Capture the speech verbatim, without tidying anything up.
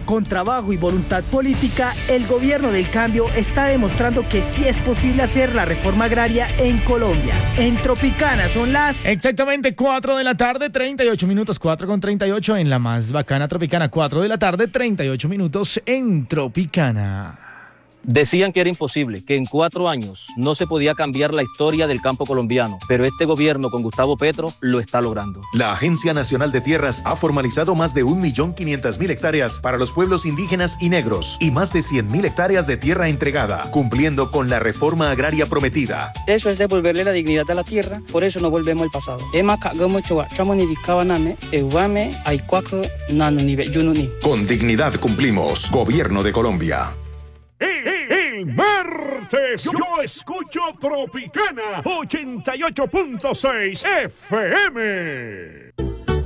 Con trabajo y voluntad política, el gobierno del cambio está demostrando que sí es posible hacer la reforma agraria en Colombia. En Tropicana son las... Exactamente cuatro de la tarde, treinta y ocho minutos, cuatro con treinta y ocho en la más bacana Tropicana, cuatro de la tarde, treinta y ocho minutos en Tropicana. Decían que era imposible, que en cuatro años no se podía cambiar la historia del campo colombiano, pero este gobierno con Gustavo Petro lo está logrando. La Agencia Nacional de Tierras ha formalizado más de un millón quinientas mil hectáreas para los pueblos indígenas y negros y más de cien mil hectáreas de tierra entregada, cumpliendo con la reforma agraria prometida. Eso es devolverle la dignidad a la tierra, por eso no volvemos al pasado. Con dignidad cumplimos. Gobierno de Colombia. El martes yo escucho Tropicana ochenta y ocho punto seis F M.